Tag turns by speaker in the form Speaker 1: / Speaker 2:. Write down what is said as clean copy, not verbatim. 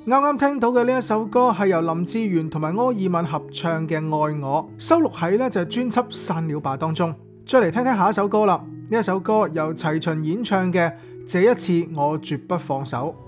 Speaker 1: 啱啱聽到嘅呢一首歌係由林志炫同埋柯爾敏合唱嘅《愛我》，收錄喺呢就係專輯《散了吧》當中。再嚟聽聽下一首歌啦，呢一首歌由齊秦演唱嘅《這一次我絕不放手》。